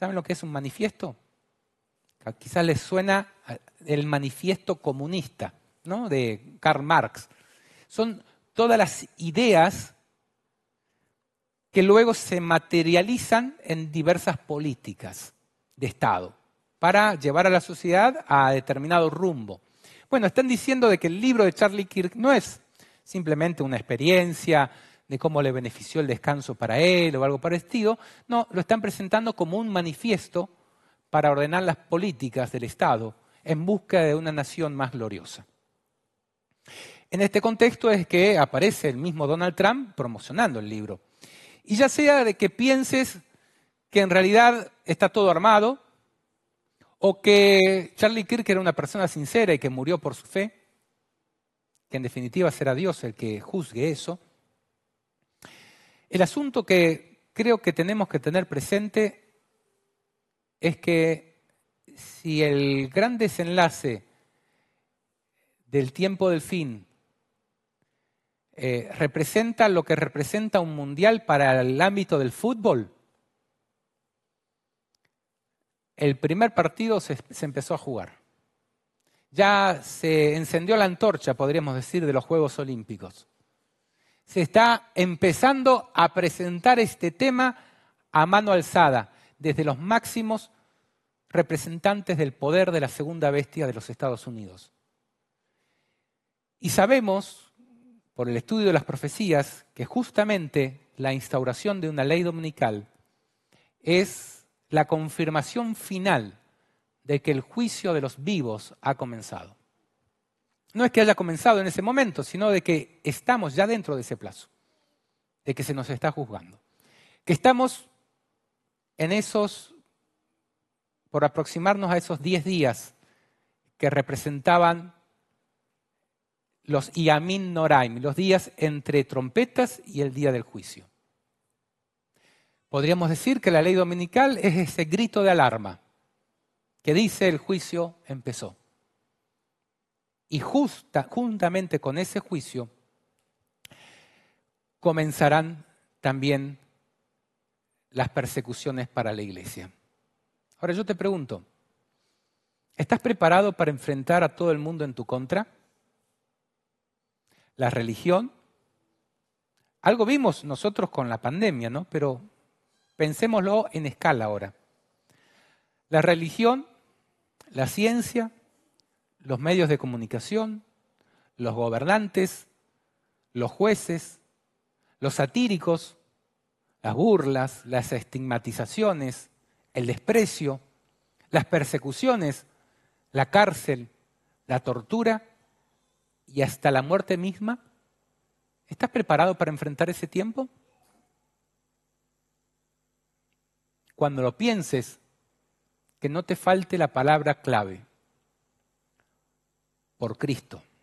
¿Saben lo que es un manifiesto? Quizás les suena el manifiesto comunista, ¿no? De Karl Marx. Son todas las ideas que luego se materializan en diversas políticas de Estado para llevar a la sociedad a determinado rumbo. Bueno, están diciendo de que el libro de Charlie Kirk no es simplemente una experiencia de cómo le benefició el descanso para él o algo parecido. No, lo están presentando como un manifiesto para ordenar las políticas del Estado en busca de una nación más gloriosa. En este contexto es que aparece el mismo Donald Trump promocionando el libro. Y ya sea de que pienses que en realidad está todo armado, o que Charlie Kirk era una persona sincera y que murió por su fe, que en definitiva será Dios el que juzgue eso, el asunto que creo que tenemos que tener presente es que si el gran desenlace del tiempo del fin representa lo que representa un mundial para el ámbito del fútbol, el primer partido se empezó a jugar. Ya se encendió la antorcha, podríamos decir, de los Juegos Olímpicos. Se está empezando a presentar este tema a mano alzada, desde los máximos representantes del poder de la segunda bestia de los Estados Unidos. Y sabemos, por el estudio de las profecías, que justamente la instauración de una ley dominical es la confirmación final de que el juicio de los vivos ha comenzado. No es que haya comenzado en ese momento, sino de que estamos ya dentro de ese plazo, de que se nos está juzgando. Que estamos en esos, por aproximarnos a esos 10 días que representaban los Yamin Noraim, los días entre trompetas y el día del juicio. Podríamos decir que la ley dominical es ese grito de alarma que dice el juicio empezó. Y juntamente con ese juicio comenzarán también las persecuciones para la iglesia. Ahora yo te pregunto, ¿estás preparado para enfrentar a todo el mundo en tu contra? La religión, algo vimos nosotros con la pandemia, ¿no? Pero pensémoslo en escala ahora. La religión, la ciencia, los medios de comunicación, los gobernantes, los jueces, los satíricos, las burlas, las estigmatizaciones, el desprecio, las persecuciones, la cárcel, la tortura y hasta la muerte misma. ¿Estás preparado para enfrentar ese tiempo? Cuando lo pienses, que no te falte la palabra clave: por Cristo.